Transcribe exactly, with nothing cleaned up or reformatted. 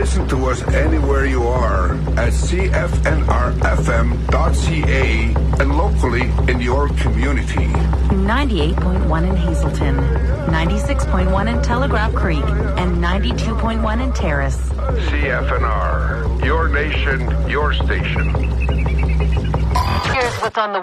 listen to us anywhere you are at c f n r f m dot c a and locally in your community. ninety-eight point one in Hazelton, ninety-six point one in Telegraph Creek, and ninety-two point one in Terrace. C F N R, your nation, your station. Here's what's on the